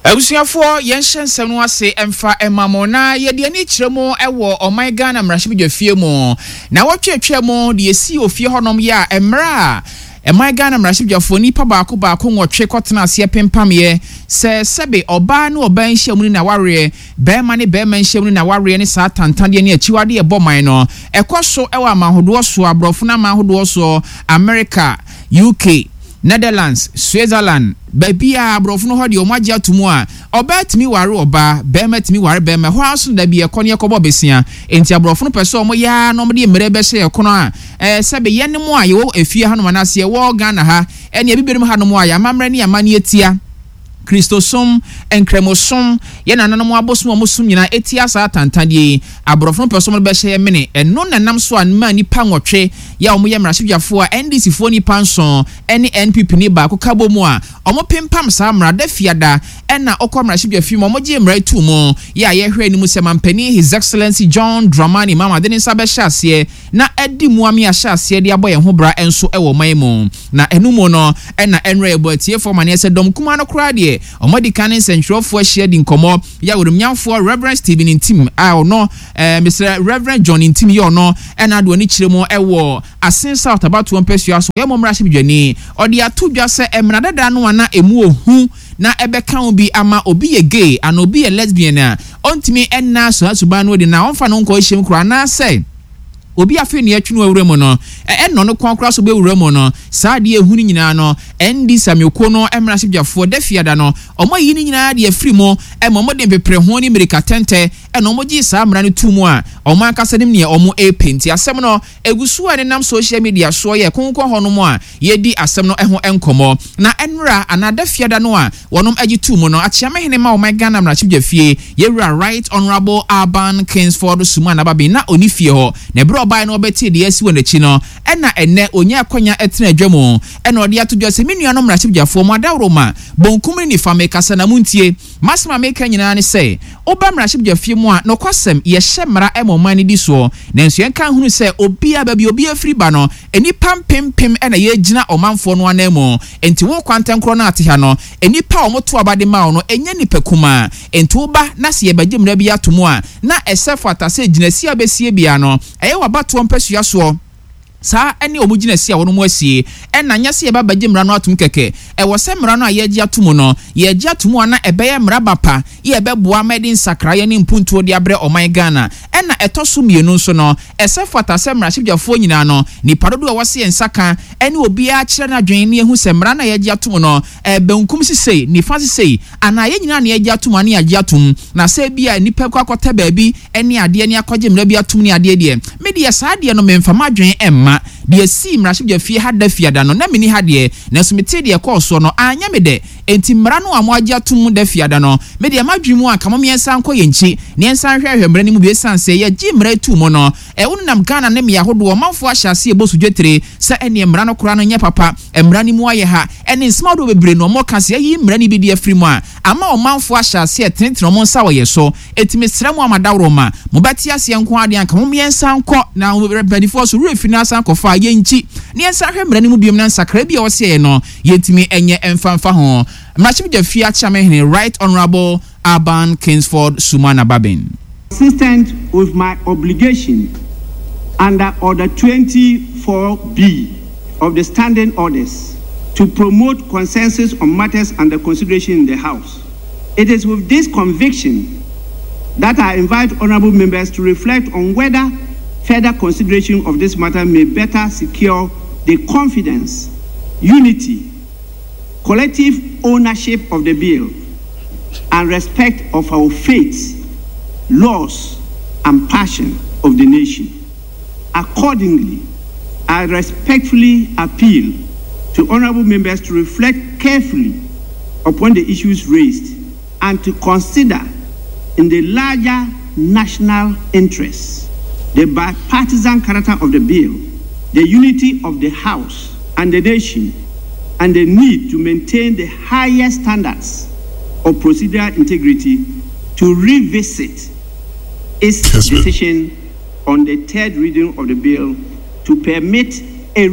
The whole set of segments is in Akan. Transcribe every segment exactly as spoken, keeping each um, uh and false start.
Abusuafo yɛnhyɛ nsɛm no ase ɛmfa ɛmamo na yɛde ani kyerɛ mu ɛwɔ ɔman Ghana mmarahyɛbadwa fie mu na wɔtwetwe mu de esi ofie hɔnom yɛ a ɛmra a ɛman Ghana mmarahyɛbadwafo nipa baako baako nwɔtwe kɔtena ase pempamye sɛ sɛbe ɔbaa ne ɔbaa nhyia mu na wareɛ bɛrima ne bɛrima nhyia mu na wareɛ ne saa tantadeɛ ne akyiwade ɛbɔ man no ɛkɔ so ɛwɔ amahodoɔ so aborɔfo na amahodoɔ so America, U K, Netherlands, Switzerland, Babia, Brofno Hodi, Omaja Tumua, Oba Timi Waru Oba, Bema Timi War Bema, House, there be a Konya Kobo Bessia, and Tiabrofno Person, Moya, nobody Merebese, Kona, eh, Sabe Yanimoa, you, a few Hanumanasia, War Ganaha, and Yabim Hanamoya, Mamrani, Amaniatia. Christosom and Cremosom, Yana no abosmo musum yina etia sa tantadie abrofno person be share mene eno nanam so an mani panwotwe ya omo yemra hwefo a N D C fo ni panson ene N P P ni ba ko kabo mu a omo pempam sa mra da fiada ena okomra hwefo mu omo je mra tu mu ya ye hwe ni mu se mampani His Excellency John Dramani Mama de nsa be hyase na edi mu ami ahyase de aboye ho bra enso e wo man mu na enu mu no ena enre ebo tie for mane se dom kuma no kra de omodi kanin sentrofo ahia di nkomo ya worumnyamfo Reverend Stephen Intim a no eh Mister Reverend John Intim ye ono ena do ani kiremo ewo Asen South about one person so ye momra hibdwani odi atodwa se emra dada no ana emu ohu na ebeka bi ama obi ye gay and obi ye lesbian a ontimi enna so asuba no de na onfa no nko hiem kura na say obi afi ne atwunu awuremo no enno no kwankra so be awuremo no saa de ehunu nyina no endi samioko no emra hibdwafo da fiada no omo yi ni nyina de afiri mo emomo de bepre ho ni mirika tente eno mo gi saa mra no tumu a omo akasa nim ne omo e penti asem no egusu a ne nam social media so ye konkon ho no mo a ye di asem no eho enkomo na enra anada fiada no a wonom agi tumu no achiame hene ma omo Ghana mra hibdwafie ye wura Right Honorable Urban Kingsford Suma na babe na oni fie ho ne bro obai no beti de asi wo n'achi no ena enne onya akonya etena adwamu ena ode atodwa se menua no mra hibdwafo mo adawroma bonkum ni fa mekasa na muntie masma meka nyina ne se oba mra hibdwafie mu a no kwasem ye hye mra emoman ni di so nanso enka hunu se obi ababi obi afiri ba no eni pampempem ena ye gina omanfo no anamo enti wo kwantenkro na ate ha no eni pa omoto abade ma no enya nipakuma enti oba na se ye bagye mra bi atomo a na esefo atase ginasi abesie bia no eye wabato mpasua so saa ene omugina sia wono mu asie ena nyase ye baba gimra no atum keke e wo se mra no a ye gi atum no ye gi atum ana ebeye mra bapa ye beboa medin sakraye ne mpuntuo de abre oman Ghana ena etoso mienu nso no ese fata se mra hibdwafo nyina no ni parodo a wose ensaka ene obi a kire na dwen ne ehu se mra na ye gi atum no e benkum sisei ni fa sisei ana ye nyina na ye gi atum ana ye gi atum na se bia nipa kwa kwata baabi ene ade ne akogye mra bi atum ne ade de me de sa ade no memfa madwen emma de si mra hibdwafie hada fiada no na meni hade na so mete de ekọ so no anya me de enti mra no amo agya tum da fiada no me de madwemu a kamo miensa nko yenchi ne ensa hwehwe mra ni mu be sanse ye gi mra tu mo no e wonu nam Ghana ne me yahodo manfo ahyase e bosu dwetre sa ene mra no kora no nya papa mra ni mu aye ha ene nsma do bebre no mo kase yi mra ni bi de afiri mu a ama o manfo ahyase e tenetene mo nsa wo ye so etime sra mu amadawroma mo beti ase nko ade an kamo miensa nko na benefo so refi na san kofa yenchi ne ensa hwe mra ni mu biom na nsakra bi a wose ye no yentimi enye emfamfa ho mra hibdwafie achiame hene Right Honorable Urban Kingsford Suma na Babin. Consistent with my obligation under Order twenty-four B of the Standing Orders to promote consensus on matters under consideration in the House. It is with this conviction that I invite honorable members to reflect on whether further consideration of this matter may better secure the confidence, unity, collective ownership of the bill, and respect of our faith, laws, and passion of the nation. Accordingly, I respectfully appeal to honorable members to reflect carefully upon the issues raised and to consider in the larger national interests the bipartisan character of the bill, the unity of the House and the nation, and the need to maintain the highest standards of procedural integrity to revisit its decision on the third reading of the bill to permit a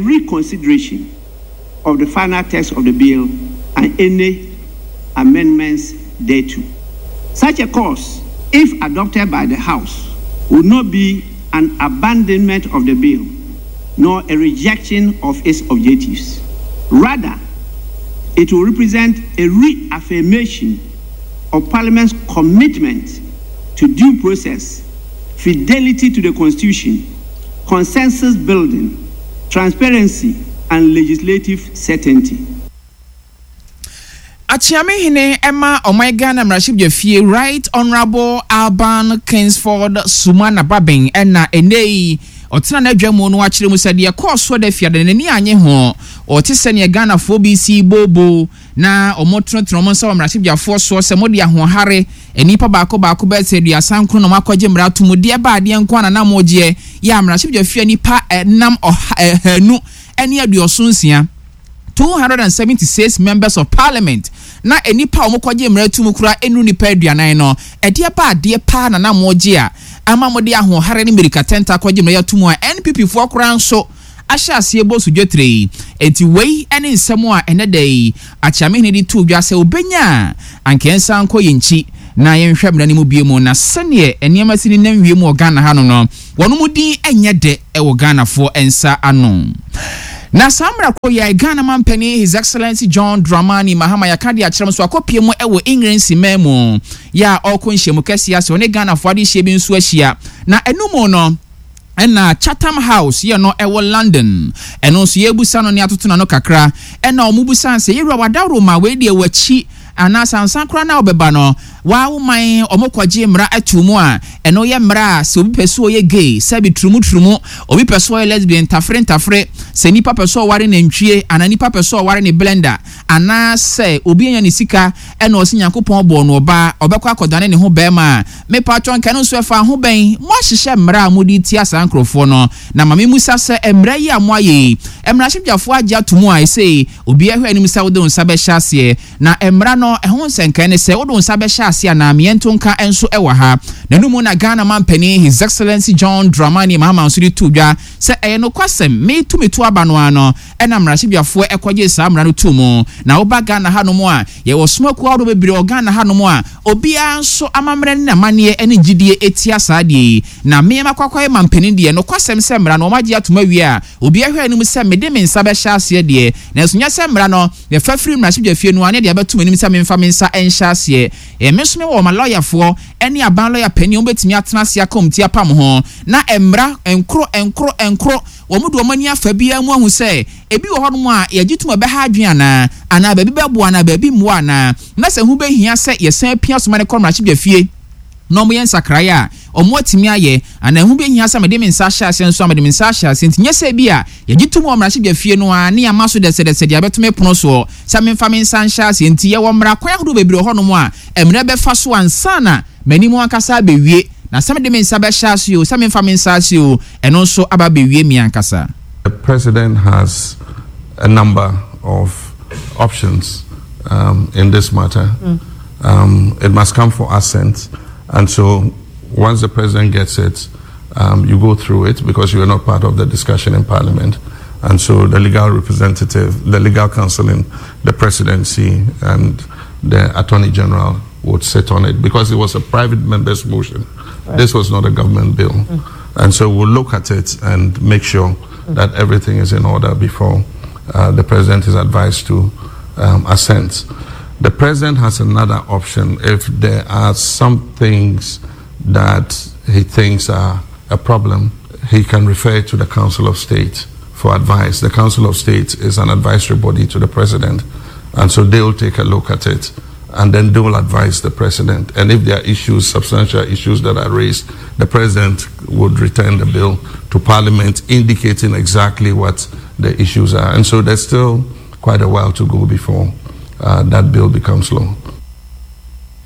reconsideration of the final text of the bill and any amendments thereto. Such a course, if adopted by the House, would not be an abandonment of the bill, nor a rejection of its objectives. Rather, it will represent a reaffirmation of Parliament's commitment to due process, fidelity to the Constitution, consensus building, transparency, and legislative certainty. Achiame hine Emma Omega Mrashib Jefie Right Honorable Alban Kingsford Sumana Babing ena enei otina na dwamu no akire mu sade ye course de fia de nani anye ho o te se ne Ghana fo B C bobo na omotrontro mo nsa Mrashib Jafo so se modi ahohare enipa baako baako be se dua sankro no makwaje mrato mu de ba de nko na na moje ya Mrashib Jafie nipa nam ohanu eni aduosunsia two hundred seventy-six members of parliament na enipa omokwaje mratu mu kura enu nipa aduanan no ede pa ade pa na na moje a ama mode aho hare ni America tenta kwaje mratu mu a N P P fo kura nso ahya ase ebo sudwetre enti wei ene nsemo a ene dai achame ne di tu dwase obenya ankensa nko yenchi na yenhwɛ mra ni mu biemu na sene eniema sini nam wiemu Ghana ha no no wono mudi enye de e wo Ghana fo ensa ano. Na samra ko ya Ghana mampani His Excellency John Dramani Mahama yakadi akyerem so akopie mu ewo England simemu ya okonhyemu kese ase one Ghana fo ade hye bi nso ahia na enumu no ena Chatham House ye no ewo London eno so yebusa no ne atotona no kakra ena omubusa se yewura wadawro ma we de wachi ana sansan kra na obeba no waawo man omokwaje mra atumu a eno ye mra se obi peso ye gay sabi trumu trumu obi peso ye lesbian tafre tafre se nipa peso ware na ntwie ana nipa peso ware ne blender ana se obi enya ne sika eno osi Nyankopon bo no oba obekwa akodane ne ho bema me patron kan so efa ho ben mo ahyehye mra modi ti asankrofo no na mame musa se emra yi amoye emra hyebiafo agye atumu a se obi ehwe anim sa wode nsa be hyase na emra no ehon senkan ne se wode nsa be hyase na miento nka enso ewa ha nanumu na Ghana mampani His Excellency John Dramani Mahama nsuri tudwa se eyeno kwasem me tumetu aba no ano ena mrahyebiafo ekwaje sa mra no tumu na oba Ghana ha no mo a ye wo smoke wa do bebre o Ghana ha no mo a obia nso amamre na mane ene gidie etia saade na me makwakwaye mampani de no kwasem se mra no magye atoma wi a obia hwe anim se mede me nsa be hyase de na sunya se mra no ye fafiri mrahyebiafie no ane de abetum anim se me mfa me nsa enhyase e me so me wo ma lawyer fo ene aban lawyer pani o betimi atena sia komti apam ho na emra enkro enkro enkro wo mudu omani afa bia mu ahu se ebi wo hono a ye gituma be ha adwen ana ana ba bi bebo ana ba bi mu ana na se hu be hia se ye san pia so mane Mrahyebiafie no mo yen sakraya omo atimi aye ana hu be hia se mede me nsa hya ase nso mede me nsa hya ase ntinye se bia ye gituma Mrahyebiafie no a ne amaso de se de se de abetume pono so se me mfa me nsa hya ase nti ye wo mra kwan hodo bebre hono mo a emre be fa so ansana mani mu akasa bewie na some de mensa be hyase o some mfa mensa ase o eno so aba bewie mi ankasa. The president has a number of options um, in this matter. Mm. Um, it must come for assent, and so once the president gets it, um, you go through it because you are not part of the discussion in Parliament. And so the legal representative, the legal counsel in the presidency and the Attorney General would sit on it because it was a private member's motion. Right. This was not a government bill. Mm. And so we'll look at it and make sure mm. that everything is in order before uh, the president is advised to um, assent. The president has another option. If there are some things that he thinks are a problem, he can refer to the Council of State for advice. The Council of State is an advisory body to the president, and so they will take a look at it, and then they will advise the president. And if there are issues, substantial issues that are raised, the president would return the bill to Parliament, indicating exactly what the issues are. And so there's still quite a while to go before uh, that bill becomes law.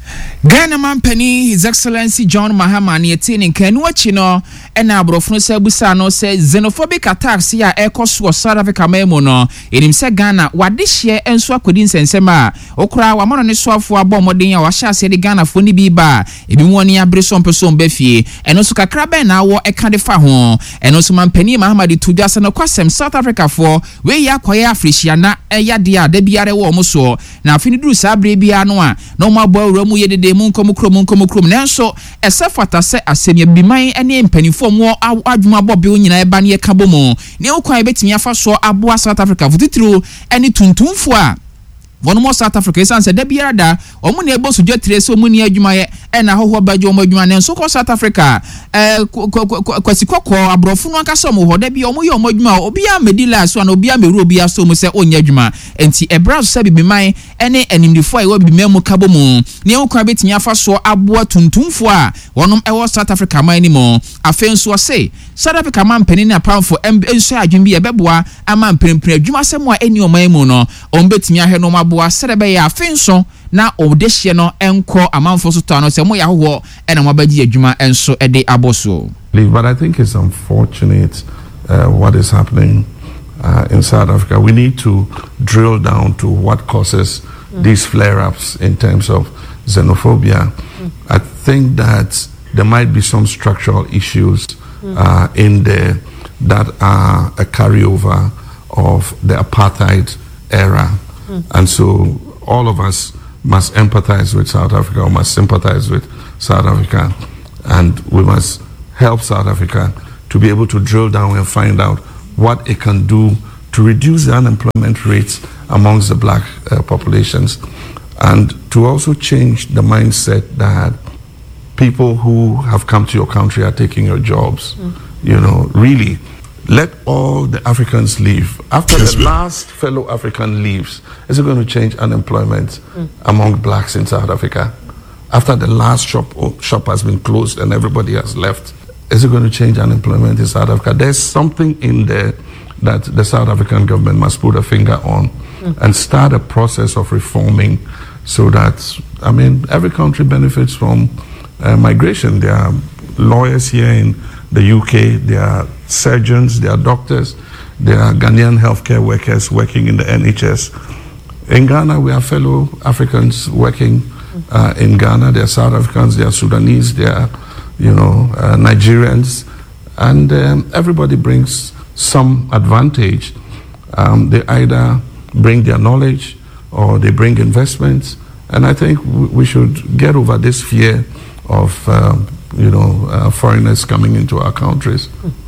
Ghana man penny His Excellency John Mahama ne yetini nkanu achi no ena abrofo se abusa no se xenophobic attacks ya ekoso South Africa memo no enim se Ghana wade hye enso akodi nsensem a okura wa mono ne soafo abomoden ya wa hyase de Ghana fo ni bi ba ebi mu oni abreso mpeso mbafie eno so kakra ben na wo eka de fa ho eno so man penny Mahama de tudase no kwasem South Africa fo we ya kwaye Afrisia na eya de a da biare wo mo so na afini duru sa bre bia no a no mabo awuramu yedede munkomu krom munkomu krom nanso esefata se asemye biman ene mpanifo mo adwuma bobe onyina eba ne kabomo ne ukwan betimi afa so aboa South Africa futitiro ene tuntumfo a One more South Africa is answered the Biada, or money able to get trace so many adjuma and a whole badge or and so called South Africa. Uh, Quasico, a brofun casomo, or debi or moyo moduma, obia medilla, so an obia me rubia so musa on yajuma, and see a brown sabi be mine, any and in the foy will be memo cabomo. Neo crabit nyafa so abua tuntumfua, one of our South Africa anymore. A fence was say, South Africa man penning a pound for M. Jimby a beboa, a man pen pre, Juma somewhere any of my mono, on bet me a no boa serebe ya finso na odehye no enko amanfo so tano se mo ya ho e na mabaji adwuma enso e de aboso. But I think it's unfortunate uh, what is happening uh, in South Africa. We need to drill down to what causes mm. these flare-ups in terms of xenophobia. Mm. I think that there might be some structural issues mm. uh, in there that are a carryover of the apartheid era. Mm. And so all of us must empathize with South Africa, or must sympathize with South Africa, and we must help South Africa to be able to drill down and find out what it can do to reduce the unemployment rates amongst the black uh, populations, and to also change the mindset that people who have come to your country are taking your jobs. Mm. You know, really. Let all the Africans leave. After yes, the man. last fellow African leaves, is it going to change unemployment mm. among blacks in South Africa? After the last shop shop has been closed and everybody has left, is it going to change unemployment in South Africa? There's something in there that the South African government must put a finger on mm. and start a process of reforming so that, I mean, every country benefits from uh, migration. There are lawyers here in the U K, there are surgeons, there are doctors, there are Ghanaian healthcare workers working in the N H S. In Ghana, we have fellow Africans working uh, in Ghana. There are South Africans, there are Sudanese, there are, you know, uh, Nigerians, and um, everybody brings some advantage. Um, they either bring their knowledge or they bring investments, and I think we should get over this fear of um, you know, uh, foreigners coming into our countries.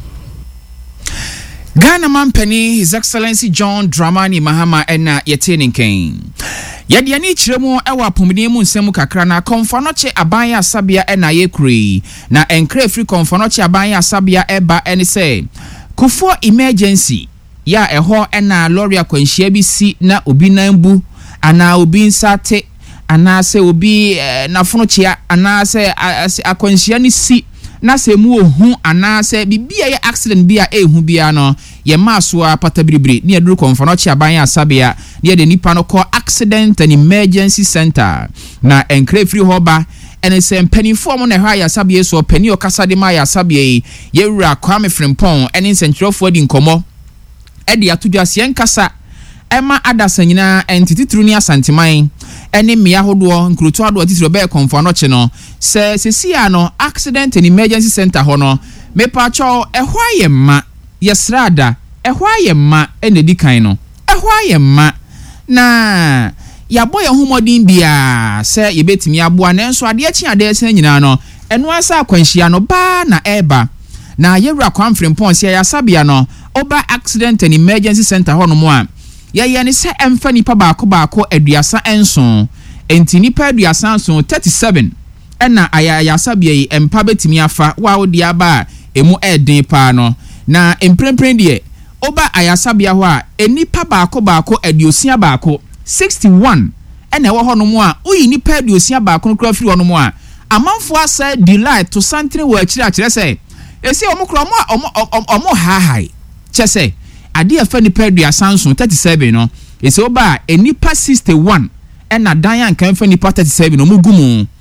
Ghana man penny His Excellency John Dramani Mahama ena yeteni ken. Yadi ani chiremu ewa pumini mu nsemu kakra na konfanoche abaya sabia ena yekuri. Na enkre free konfanoche abaya sabia eba eni se. Kufo emergency ya eho ena loria kwenshie bisi na obi na mbu. Ana obi nsate. Anase obi eh, na fonochia anase akwanhia ni si na se mu ohu anase bibia ye accident bia ehu bia no ye maso patabiribiri ne eduru konfonochia aban asabia ne de nipa no call accident and emergency center na enkre free hoba ene se mpanifo mo na hwa ya sabia so pani okasa de ma ya sabia ye wura Kwame Frimpong ene nsentrofo di nkomo e de atudwase enkasa Emma Adasanyina entity truni asantiman ene mia hodo nkruto ado atitiro be konfano che no se sesia no accident and emergency center ho no me pacho ehwa yemma yesrada ehwa yemma ene dikan no ehwa yemma na yabo ye humodin bia se yebetimi aboa nanso ade achi ade achi nyina no eno asa akwanhia no ba na eba na yewura Kwame Frimpong se ya sabia no oba accident and emergency center ho no mo a ya ya ni se emfa nipa baako baako aduasa enson enti nipa aduasa enson thirty-seven ena aya ya sabia yi empa betimi afa wa odi aba emu eden pa no na emprempren de oba aya sabia ho a enipa baako baako aduosia baako sixty-one ena wo ho no mo a uyi nipa aduosia baako no kra firi ho no mo a amanfo asa delight to santre wo akire akire se esi omukro omo omo ha hai chese ade afa ni pedu ya Samsung thirty-seven no ese oba enipa sixty-one ena dan ya nkan fa nipa thirty-seven no mugumu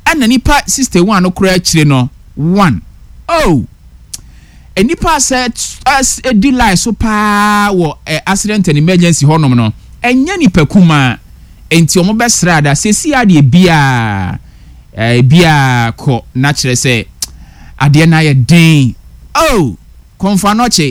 ana nipa sister one no kura akire no one oh enipa set as a delay so pa wo accident and emergency honom no enya nipa kuma enti omo besra da sesi ade bia eh bia ko na kire se ade na ye den oh konfa noche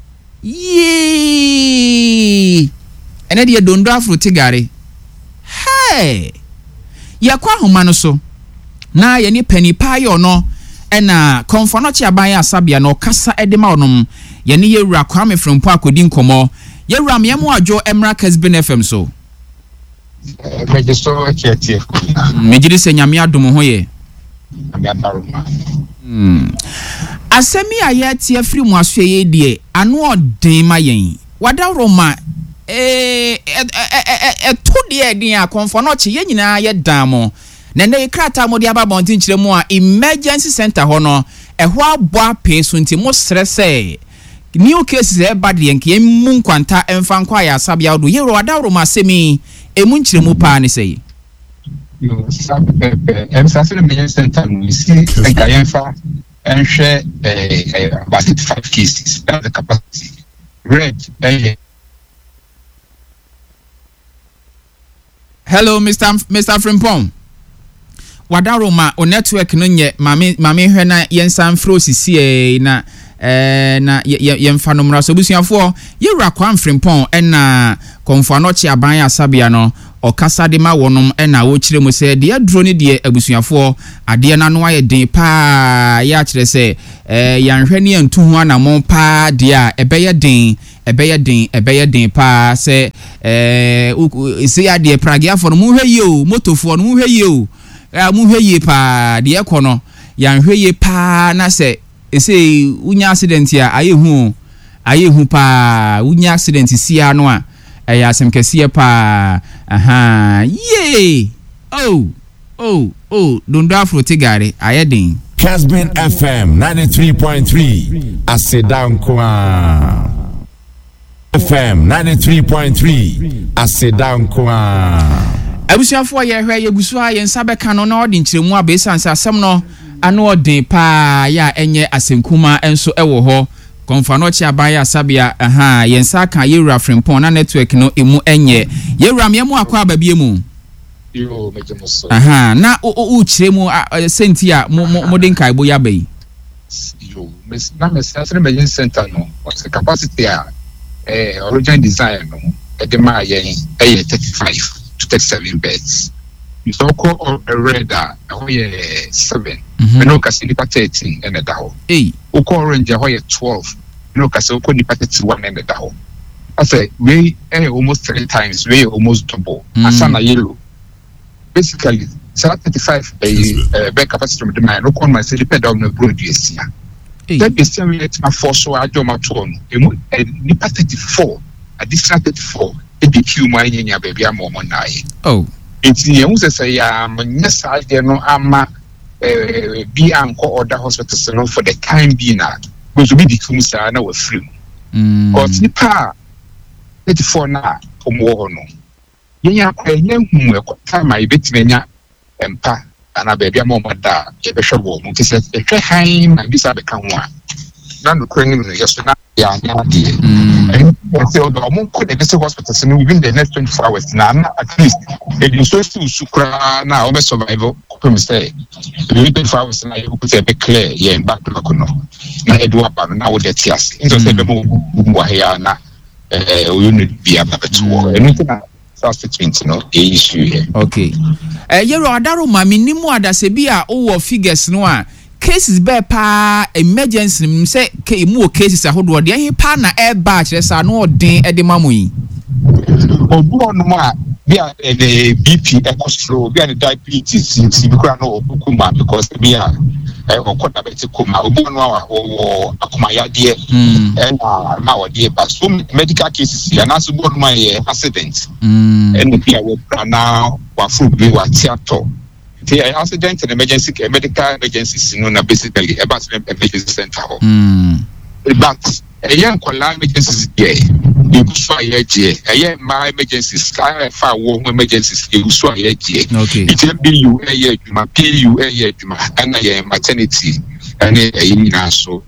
yee ene de dondo afro tigare hey yakwa homa no so na ye ni pani pa yo no ena konfa noche aban asabia no kasa edema onom ye ni yewura kwame frompo akodi nkomo yewura me mo adwo emra Kesben F M so register chetie mejiri se nyame adom ho ye nyame adaroma mm asemi aye tie free mu aso ye die anu odin ma yen wadaroma eh eh to de din akonfo no che ye nyina ye dan mo na ne krata mo de aba bontin kire mu a emergency center ho no ehwo abo ape so nti mo stresse new cases e bad yen ke mu nkwanta emfa nkwa ya sabia do ye ro wadaroma asemi emu nkire mu pa ne sei yo sabe emphasize the emergency center we see like emfa and share uh, about five cases. That's the capacity. Red. Uh, Hello, Mister Mister Frimpong. Wadaroma o network no nye mame mame hwe na yensan fro sisi e na eh na yemfa no mra so busuafo yewura kwa Frimpong na konfo anochi aban asabia no okasa de ma wonom na wo kire mu se de aduro ne de abusuafo ade na no aye den pa ya kire se eh yanhwe ne antu ho anamon pa de a ebeye den ebeye den ebeye den pa se eh se ya de pragiafo no mu hwe yi o motofo no mu hwe yi o mu hwe yi pa de ekono yanhwe yi pa na se ese unya accident ya aye hu aye hu pa unya accident sia no a eh asem kese pa aha ye oh oh oh dondo afro tigare ayedin Kesben F M ninety-three point three Asedan kwa F M ninety-three point three Asedan kwa abusuafo ye hwe ye gusu a ye nsa beka no na odi nkyeremu abesansa asem no ano odin pa ya enye asenkuma enso ewo ho konfa no chi aban ya sabia aha yensa kan yewura Frimpong na network no emu enye yewura me mu akwa babie mu yo mejemuso aha na o o chiremu senti a mo den kai bo ya bai yo mes na mes asre emergency center no what's the capacity a eh original design no e de ma yen eh thirty-five to thirty-seven beds you so call a radar ho ye seven me no kasi ni thirteen and the daho eh o call orange ho ye twelve no kasi o ko ni thirty-one and the daho I say we eh almost three times we almost double asana yellow basically thirty-five uh, bed capacity of the man no con my city ped on the broad yesia that is still let my force so ajo ma to no ni thirty-four additional thirty-four e be queue my nya baby am mo na ye oh it's ye who say ya yes I there no ama be anko order hospitals no for the time being na go to be the queue say na we free mm or nipa thirty-four na omo no yenya kwa yenhu e time ai betimenya empa ana baby am mo da e be hwebo mo kise e hwe han na bisa be ka ho a na no kwen no yeso na ya nya de and so the mo ko de this hospital so within the next twenty-four hours na at least e di so su sukra na o be survival ko me say within twenty-four hours na you put e be clear ye back to no na e do apa na wo de tias into say be mo wa ya na eh o you need be able to anything substitute no issue here. Okay. Eh yero adaro ma minimu adase bi a wo figures no a cases be pa emergency nim say ke mu cases ahodo de he pa na e ba kire sa no odin e de mamu yi. Obu no ma bi a the B P echo bi a diabetes si bi kura no obuku ma because bi a eh okoda beti kuma obu no a wo akoma yade mm and ma wode ba so medical cases ya na so no ma ye accident mm and bi a wo na wa fu bi wa theater the accident and emergency medical emergencies no na basically about emergency center mm but a young kola emergencies here ebuso ayeje eye ma emergencies ka fa wo emergencies ebuso ayeje okay it be you eye adwuma P U eye adwuma ana ye maternity ane eye nyina so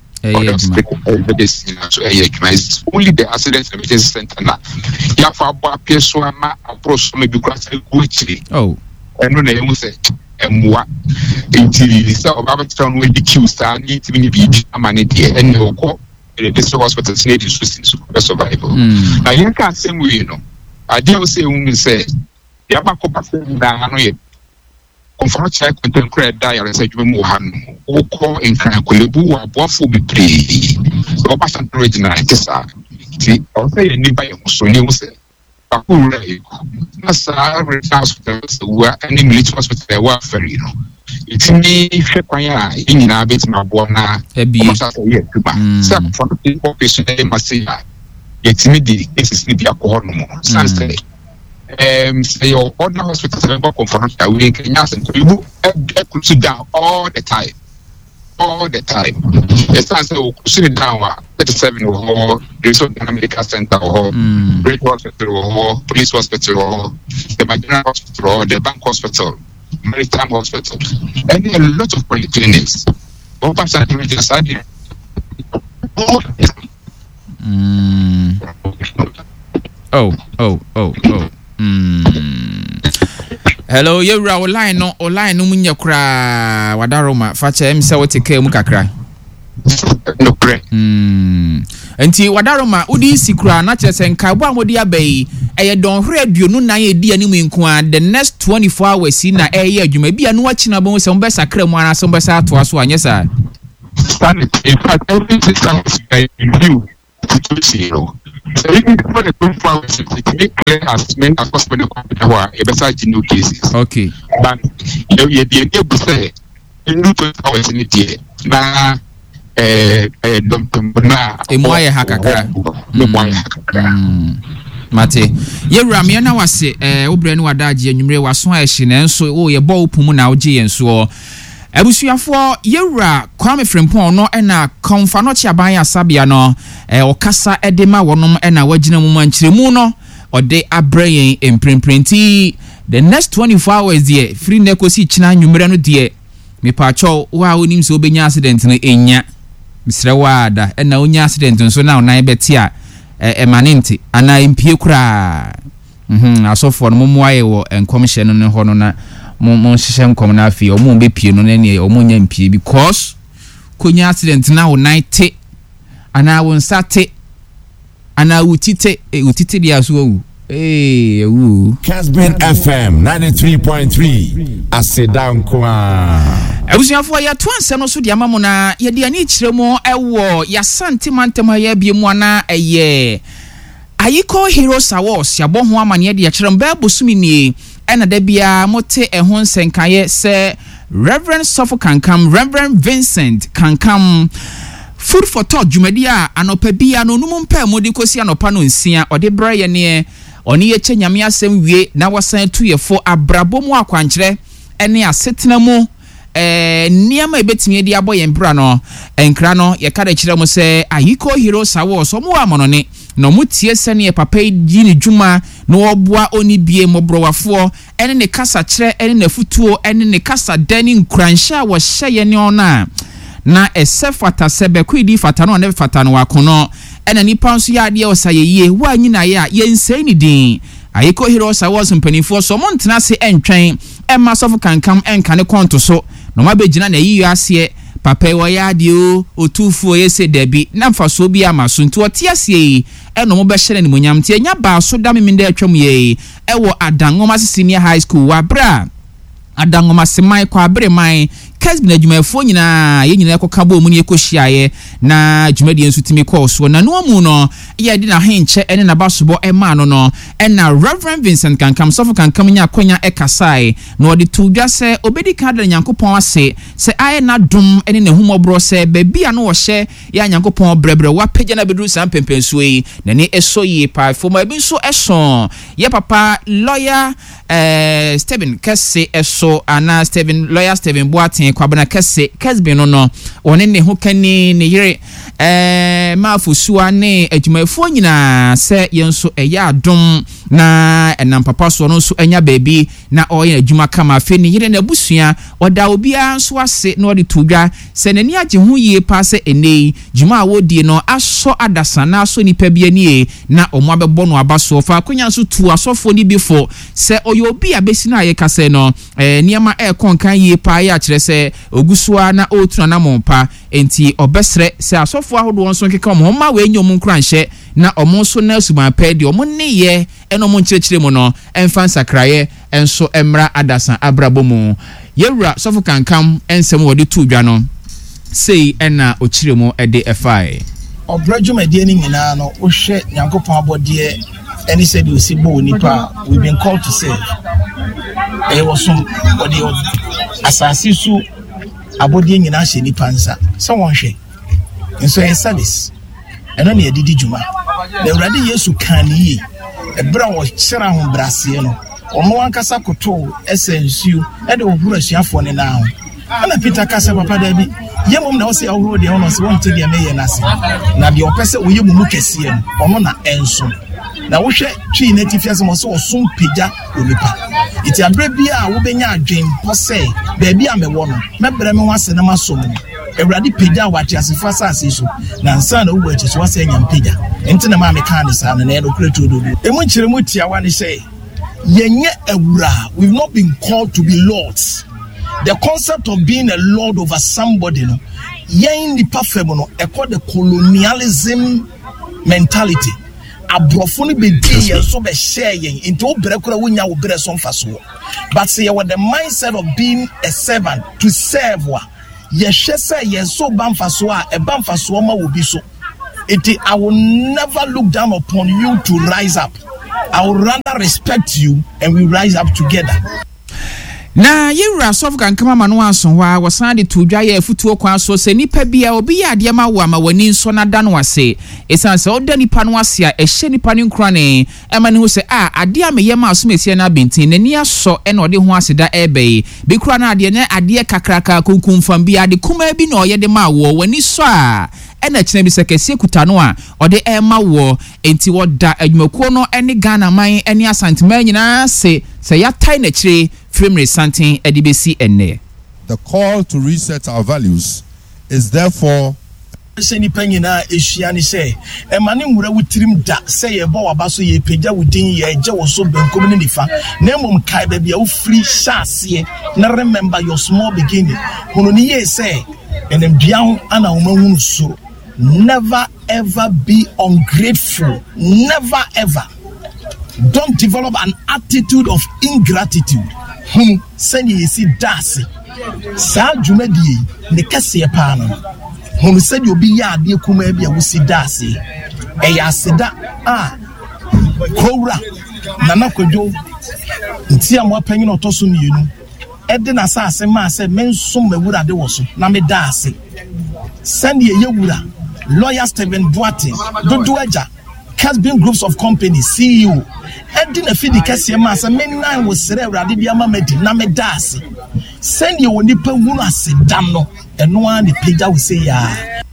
it's only the accident emergency center na ya fa bo apeso ama approach me bi kwasa kuchiri oh eno na emu se emwa enti se obaba town we di queue sta ni ti ni bi amane de ene okọ the district hospital need to survival na yen ka same way no ade o se unu se ya ba ko ba se na no ye confront check content credit diary say you mu ha no okọ nkran kolebu wa boafo bebre so ba san original kisa ti o say ni ba ye so ni o se akura e na sa hospital so wa any military hospital wa ferry no itini hwe kwan a enyina betima bo na ebi sa for the population e masia yetimi di cases ni bi akọ no mo sanse um say your other hospitals are confront that we can just you could down all the time all the time it's not so sit down thirty-seven or resort medical center or great hospital or police hospital or the Magdalene hospital or the bank hospital maritime hospital and a lot of polyclinics all parts are doing just mm. oh oh oh oh mm. Hello, you are online no online no munya kra wadaroma facha em se wote ka mu kakra no pre mm enti wadaroma udi sikura na chese nka bo amodi abai eye don hre aduonu na ye di ani mu nko the next twenty-four hours na eye adwuma bia no wachi na bon se mbe sakra mu ana se mbe sa to aso anye sa stand in fact everything is in view to zero. So even before the twenty-four hours, it make clear as men across the company who are besides new cases. Okay. But you you be able to say in twenty-four hours in the na eh eh dom na emoye hakakra emoye hakakra mate yewura me na wase eh obre ne wadaje anwumre waso a ehye na enso wo ye bo opumu na oje yenso abusuafo yewura Kwame Frimpong no na konfa no chiaban asabia no eh okasa edema wonom na wagina mu manchiremu no ode abrayen empremprenti the next twenty-four hours there free nekosi china nwumre no de me pacho wa onim so obenya accident no enya misrewada na onya accident nso na onan beti a emanenti ana impie kura mhm asofo no momuaye wo enkomhye no ne ho no na mo hyehyɛ nkom na afi o mo be pie no na ne o mo nya mpie because konya accident na wo night ana wo nsate ana wutite wutite dia so wu eh wu Casbin F M ninety-three point three asedan kwa abusuafo ya to ansem no so dia mamo na ye dia ni kiremo ewo ya santimantem ya bie mu ana eye Ayiko Heroes Awards ya bo ho amane dia kirem ba bosumi ni ena da bia mote ehon nsenkaye se Reverend Sofo Kankam Reverend Vincent Kankam food for thought jumadia anopa bia no num mpa modi kosi anopa no nsia ode bra ye ne oni ye che nyame asem wie na wasan tu ye fo abrabomu akwankyere ene asetena mu eh niam ebetimi di aboye mbra no enkra no ye kada kire mu se Ayiko Heroes Awards omo amonone no mutie sene papa di ne dwuma no oboa oni bie mobrowafo ene ne kasa kire ene ne futuo ene ne kasa dani nkuransha wo hye ne ona na esefata sebe kwidi fata no ne fata no wakono ene nipa nso ya ade osayeye wa nyina ya yense ni din Ayiko Heroes Awards mpanifo so mo ntena se entwen emma Sofo Kankam enka ne konto so no mabegina na yiyo ase papa wo ya ade o otufuo yese dabi na mfaso bi amaso nti otiasie eno mo be hyere ni monyam tie nya ba so da meminde atwam ye ewo Adangoma Senior High School wa bra Adangoma semai kwa abre mai Casbin adwumafo nyina ye nyina ekoka bo mu ne ekohyiaye na dwumadi ensu timi kɔ so na no mu no ye di na henche ene na basobo ema no no ena Reverend Vincent Kankam Sofo Kankam nya akonya ekasai na odi tudwa se obedi ka da Nyankopɔn ase se aye na dom ene ne humobro se bebia no wo hye ya Nyankopɔn brebre wa pagya na beduru san pempensuo yi na ne eso yi pa fo ma bi so eso ye papa lawyer eh Stephen Kesse eso ana Stephen lawyer Stephen Boatin kwabena Kesse Kesbi no no one ne ho kani ne yere eh mafusuwa ne adwumafo nyina se yenso eya adom na enam papa so no so anya baby na oye adwuma kama fe ne yere na busua oda obia so ase na odi tudwa se nani agye ho yie pa se enei dwuma a wodie no aso adasa na aso nipa bia nie na omo abebo no abaso fa akonya so tu asofo ni before se oyo obi abesi na ye kase no eh niama e konkan yie pa ya kire se ogusua na otura na mompa enti obesre se asofo ahodo won so nkeka omo ma we nyom nkranhye na omo so na suban pa di omo ne ye eno mo nkyekire mu no emfa nsakraye enso emra adasan abrabomu yewura sofo kankam ensem wodi tu dwa no sei ena okire mu ede efai obradwumade ni nyina no wo hwe nyankopon abode any said you see bo nipa we've been called to serve e was some body asasi su abode nyina hye nipa nsa someone hwe nso e service eno na yedidi djuma na urade yesu kan yi ebra wo kyera ho brase no ono ankasa koto esensu e de ohuru asuafo ne na ho ana Peter kasa papa da bi yemom na wo se ohuru de ono se won te de meye na se na de opese wo yemu mu kese no ono na enso na wo hwe twi native asem wo se wo som peja onipa iti abre bia wo benya adwen pose ba bia mewo no mebre me wase na masom ewrade peja wati asefo asase so na nsa na wo achi so wase nya peja enti na ma me kan sa na no kreto dodo emu kyere mu tia wa ne say yenye ewura. We've not been called to be lords. The concept of being a lord over somebody, no, yen the perfect no, e call the colonialism mentality. Abrofoni be di so be share yen into obrekura wonya wo bere so mfaso. But say with the mindset of being a servant to serve wa. Ye hwese ye so bamfaso a e bamfaso ma wo bi so. It I will never look down upon you to rise up. I would rather respect you and we rise up together. Na yewura sof kan kama manu anso wa wasan de tudwa ye futuo kwan so se nipa bia obi ya de ma wa ma wani nso na da no ase esan se oda nipa no ase a ehye nipa ne nkura ne ema ne ho se a ade a meye ma aso mesie na bentin ne ni aso e na ode ho ase da ebe bi kura na ade ne ade kakraka kunkum fam bia de kuma bi na oye de ma wo wani so a ena kine bi se kese kuta no a ode e ma wo enti woda adwumakuo no ene Ghana man ene asantema nyina se se ya tai na kire Frimre Santin Edibesi enne. The call to reset our values is therefore seni panyina ehia ni se e mane nwura wutirim da se ye bo waba so ye pagya wudin ye je wo so benkom ne nifa na mom kai ba bia wo free shase na remember your small beginning hono ni ye se enem bian ana wo mahunu so never ever be ungrateful, never ever. Don't develop an attitude of ingratitude. Hmm, send you see dasi. Sa jumedi ne kase pa no. Hon said you be ya de kuma bia wo si dasi. E ya seda ah. Kowra na na kwadwo. Nti am wapanyin otoso mienu. E de na sa ase ma se mensom mawura de wo so na me dasi. Send ye yewura. Lawyer Stephen Boatin, Dodo Eja, Casbin Groups of Companies, C E O. Edin a fidi kese ma sa men nine was sere urade bia ma medi na me dase. Send you nipa hunu asedam no, eno an the pagya we say ya.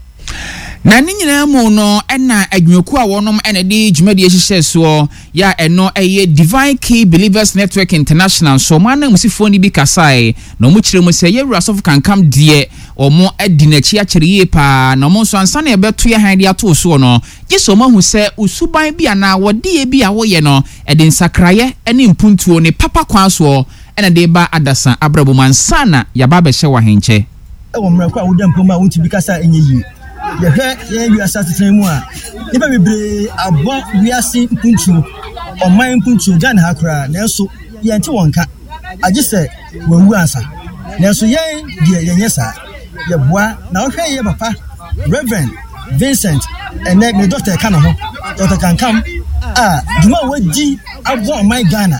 Na ni nyina mu no ena adwumaku a wonom ena de dwumade ehihye so ya eno eye Divine Key Believers Network International so man musifo ni bi kasai na mu kire mu se yewura sof kankam de omo adinachi a kire ye pa na mo so ansa na ebeto ye han de ato so no giso mahu se usuban bi ana wode ye bi a wo ye no ede nsakraye ene mpuntuo ne papa kwan so ena de ba adasan abrabo mansa na yaba be hye wa henche e wo mrakwa wo dem poma wo ti bi kasa enye yi ye hwe ye wi asase tran mu a nipa bebre abo wiase mpuntu oman mpuntu dan ha kra na so ye nti wonka age se wawu ansa na so ye de ye nyesa ye boa na wo hwe ye papa Reverend Vincent ene me doctor kana ho doctor kankam ah duma wadi abo oman Ghana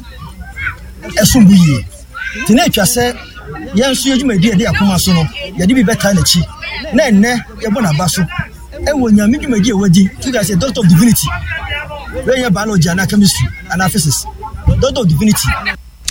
esumbu yi tena twa se ye nso yedwumadi de akoma so no ye de bi beta na chi na enne ye bo na baso e wo nyame dwumadi e wadi to say doctor of divinity we ye biology and chemistry and physics doctor of divinity.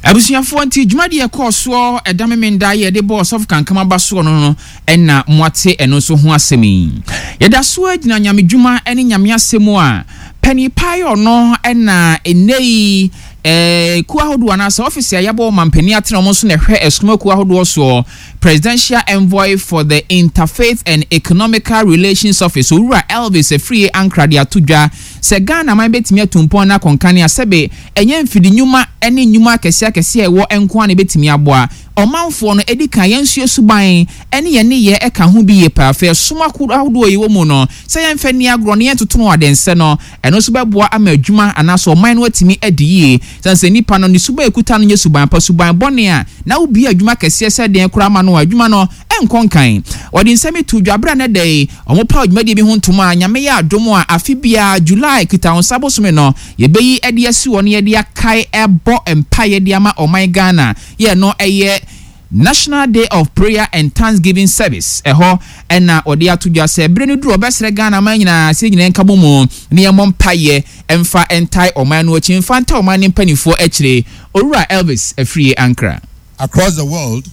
abusuafo nti dwumade ekọ so edamemenda ye de boss of kankama baso no no enna moate eno so ho asemi yeda so agina nyame dwuma ene nyame asemu a pani payo no enna enei eh ku ahodo anasa office ayabo mampani atena mo so na hwe esuma ku ahodo so presidential envoy for the interfaith and economical relations office Owura Elvis Efrie Ankra de atodwa se Ghana man betimi atumpon na konkane asebe enye mfidi nyuma ene nyuma kese akese ewo enko an betimi aboa omanfo no edika yensuo suban ene ye ne ye eka ho bi ye pa fa suma ku ahodo yi wo mu no se ye mfani agro ne totono wadense no eno so beboa ama adwuma anaso oman no atimi adiye sanse nipa no ni suba ekuta no nye suban pa suban bone a na obi adwuma kese se den kura ma no adwuma no enkonkan wodi nsemi tu dwabra na dey omopa adwuma de bi ho ntoma nyame ya adomo a afibia July kita on sabo some no ye beyi ede asi won ye de akai ebo empire de ama oman Ghana ye no eye National Day of Prayer and Thanksgiving Service eho ena odi atudwa se bre no duro obesre Ghana man nyina se nyina nkabo mu ne yemom paye emfa entai oman no achi emfa entai oman ne mpanifo akire Owura Elvis Efrie Ankra. Across the world,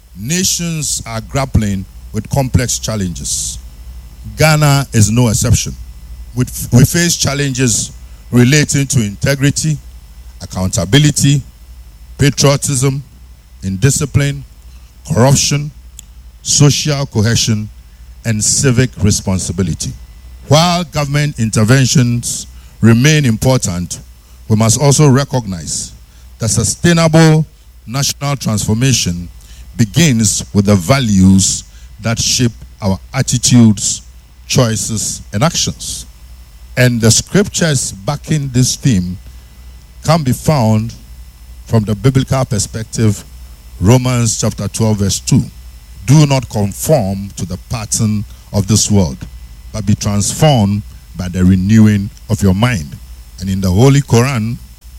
nations are grappling with complex challenges. Ghana is no exception. We, we face challenges relating to integrity, accountability, patriotism, indiscipline, corruption, social cohesion, and civic responsibility. While government interventions remain important, we must also recognize that sustainable national transformation begins with the values that shape our attitudes, choices, and actions. And the scriptures backing this theme can be found from the biblical perspective. Romans chapter twelve verse two. Do not conform to the pattern of this world, but be transformed by the renewing of your mind. And in the Holy Quran,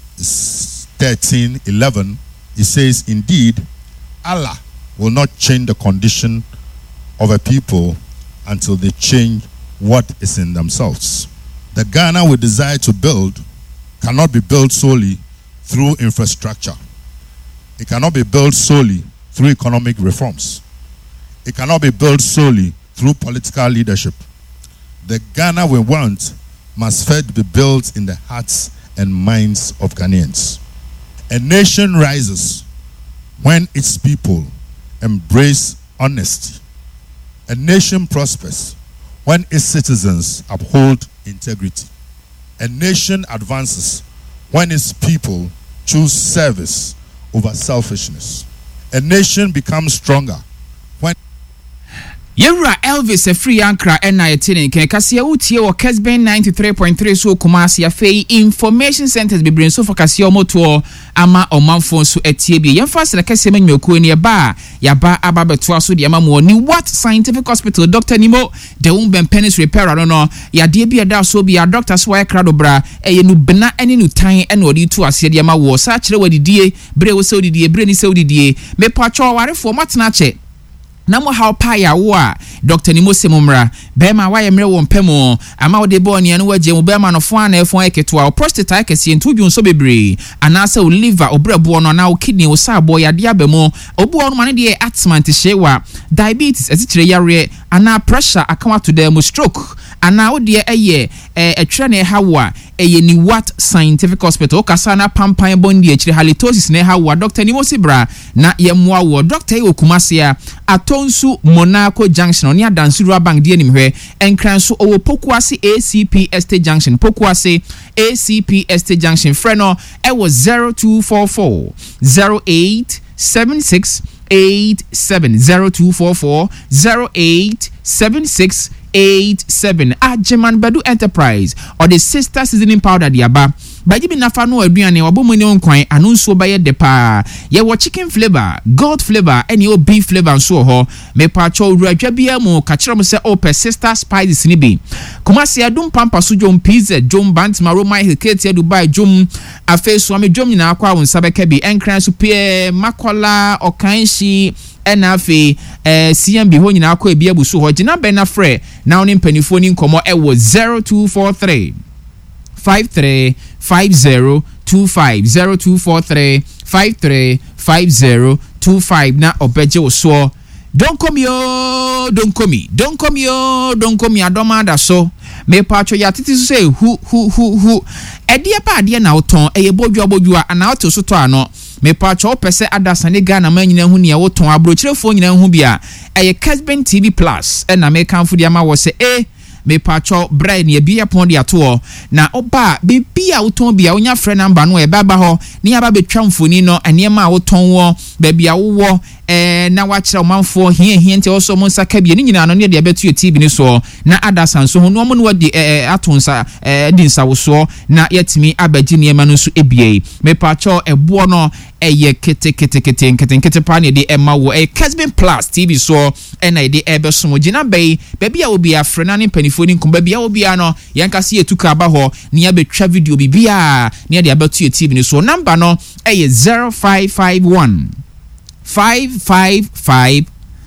thirteen eleven, it says, indeed, Allah will not change the condition of a people until they change what is in themselves. The Ghana we desire to build cannot be built solely through infrastructure. It cannot be built solely through economic reforms. It cannot be built solely through political leadership. The Ghana we want must first be built in the hearts and minds of Ghanaians. A nation rises when its people embrace honesty. A nation prospers when its citizens uphold integrity. A nation advances when its people choose service over selfishness. A nation becomes stronger when Owura Elvis Efrie Ankra ena yetine ken kasia utie wo Kesben ninety-three point three so Kumasi afei information centers be bring so for kasia omoto ama omanfo so etie bi yemfa sere kasia manyoku ni ba ya ba ababeto aso de ama mo ni what scientific hospital Doctor Nimo de umben penis repair no no ya de bi da so bi ya doctor so ya krado bra eye nu bena ene nu tan ene odi tu ase de ama wo sa kire wadidie bre wo se odidie bre ni se odidie me pa cho warefo matena che Namo how paya wa Doctor Nimo Semumra Bema wa yemre wo mpemo ama wo de bo ne no waje mu bema no fo ana efo eketo a prostate akese ntu dwun so bebre anasa o liver obrabo no na o kidney o sa bo ya de abemo obo no mane de atman te shewa diabetes azitire yare ana pressure akawa to dem stroke ana wo de eye etwere na hawa eye ni what scientific hospital kasa na pampan bondi ekire halitosis na hawa Doctor Nimo Sibra na yemwa wo Doctor e okumasia atonsu Monaco Junction oni adansuru bank die nimhwe enkranso owo Pokuase A C P Estate Junction Pokuase A C P Estate Junction freno e was zero two four four zero eight seven six eight seven zero two four four zero eight seven six eight seven Ajeman Badu Enterprise or the sister seasoning powder diaba baji bi nafa no aduane obomu ne onkwan anunso baye de pa ye wo chicken flavor gold flavor any o beef flavor nso ho me pa cho ruadwa bia mu ka kire mo se o per sister spices ni bi Kumasi adum pampa so jom pizza jom bant maroma hekete Dubai jom afeso ame jom nyina akwa won sabeka bi enkran so pie makola okanshi enafe eh C M B ho nyina akwa bia busu ho gina be na frɛ na oni mpanifo ni nkomo e wo zero two four three five three five zero two five zero two four three five three five zero two five na obeje oso. Don't come yo, don't come me, don't come yo, don't come me. I don't mind that so. Me patcho ya titi say who who who who. Edia pa adia na oton eye bodwa bodwa ana oto so to ano. Me patcho pese adasane Ghana man nyina hu ne woton abrochirefo nyina hu bia eye Kesben T V Plus e na me kanfo dia ma wo se eh me patcho brain ye bia pon dia to na oba be bia woton bia onya frɛ number no e baba ho ne aba betwa mfoni no anema woton wo ba bia wo eh na wa kira omanfo hie hie nte oso mo nsaka bia ni nyina no ne de betu T V ni so na adasan so no mo no wadi eh atonsa eh di nsawo so na yetimi abagi ne ma no so ebie me patcho ebo no eye kete kete kete kete kete pa ne de ema wo eh Kesben Plus T V so e na de ebe so mo gina bei ba bia obi afre na ne panifo ni nkomba bia obi ano yanka se etuka aba ho ne ya betwa video bibia ne de abetu T V ni so number no eye zero five five one five five five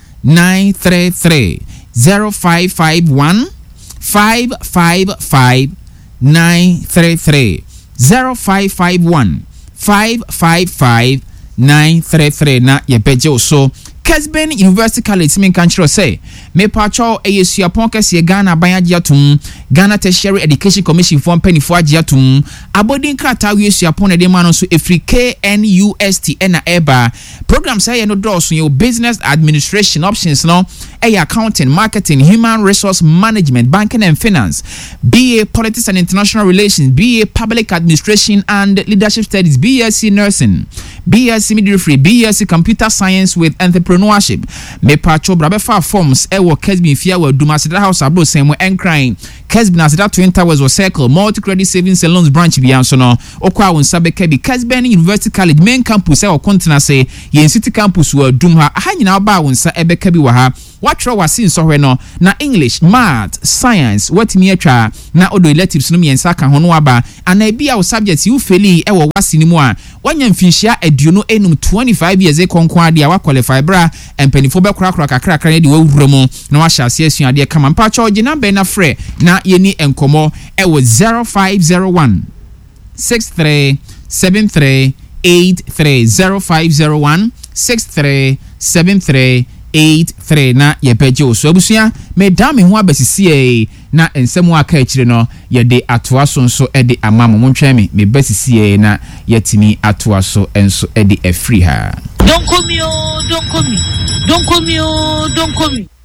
nine three three zero five five one five five five nine three three zero five five one five five five nine three three na ye beje so Kesben University College min kanchiro say me pacho eyesu apon kese Ghana ban agiatum Ghana Tertiary Education Commission for penifo agiatum abodin krata yesu apon e de ma no so efri K N U S T na eba program say no do so your business administration options no e accounting marketing human resource management banking and finance B A politics and international relations B A public administration and leadership studies B S c nursing B S c midwifery B S c computer science with entrepreneurship me pacho brabe fa forms e wo Kesben fia wa Dumasida house abro sem mo encrying Kesben asida twin towers or circle multi credit savings and loans branch bi anso no okwa won sabe kebi Kesben University College main campus e wo continent say yen city campus wa dum ha ha nyina ba won sa ebe kebi wa ha watro wasin so hwe no na English math science what me atwa na odo electives no miensa ka ho no aba ana bia wo subject you feli e wo wasini mu a wanya mfinhia aduno enum twenty-five years e konkwa dia wa qualify bra empanifo be kura kura kakra kakra de wawura mu na wa hya ase asua de kama mpa cha ogi number na frɛ na yeni enkomo e wo zero five zero one six three seven three eight three zero five zero one six three seven three eight three na ye peje oso abusua me da me ho abasisie na ensemu aka akire no ye de atoa so nso e de amamo montwe me me basisie na yetimi atoa so enso e de afri ha don't come me oh don't come me don't come me oh don't come me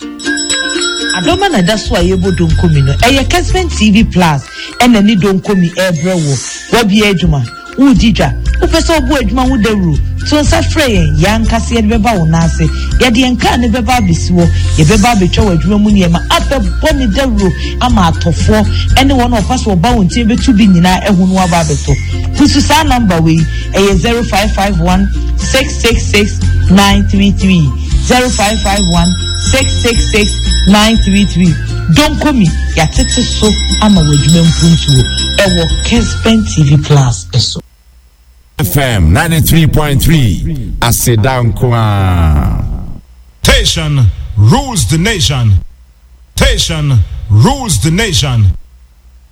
adoma na daso ayebo don't come me no e ye Kesben T V Plus e na ni don't come me e brewo wa bi adwuma u dija u pese obu adwuma hu dawru so sa frey yanka se ye beba wonase ye de enka ne beba besiwo ye beba betwa wadwuma mu ne ma abebo ne dawru ama atofo ene won ofaso oba wontie betu bi nyina ehunu aba beto kusu sa number we e zero five five one six six six nine three three zero five five one six six six nine three three don't come me ya tete so ama wadwuma mpuntuo e wo Kesben T V Plus eso F M ninety-three point three Asedan Kwa. Station rules the nation. Station rules the nation.